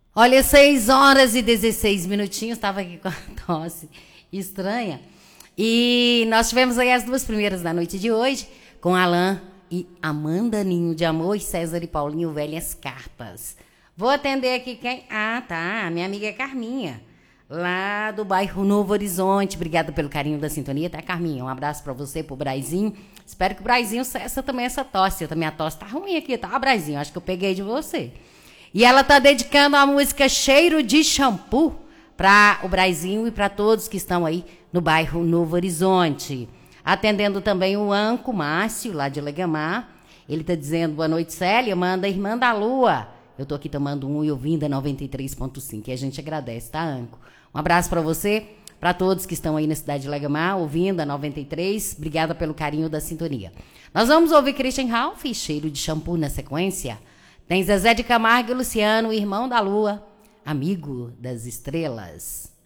Olha, 6 horas e 16 minutinhos, estava aqui com a tosse estranha. E nós tivemos aí as duas primeiras da noite de hoje, com Alain e Amanda Ninho de Amor e César e Paulinho Velhas Carpas. Vou atender aqui quem? Ah, tá, minha amiga Carminha, lá do bairro Novo Horizonte. Obrigada pelo carinho da sintonia, tá, Carminha? Um abraço pra você, pro Braizinho. Espero que o Braizinho cessa também essa tosse. Também a tosse tá ruim aqui, tá, Braizinho? Acho que eu peguei de você. E ela tá dedicando a música Cheiro de Shampoo para o Braizinho e para todos que estão aí no bairro Novo Horizonte. Atendendo também o Anco Márcio, lá de Legamar. Ele tá dizendo, boa noite, Célia, manda a Irmã da Lua. Eu tô aqui tomando um e ouvindo a 93.5, e a gente agradece, tá, Anco? Um abraço para você, para todos que estão aí na cidade de Legamar, ouvindo a 93. Obrigada pelo carinho da sintonia. Nós vamos ouvir Christian Ralph, Cheiro de Shampoo na sequência. Tem Zezé de Camargo e Luciano, irmão da Lua, amigo das estrelas.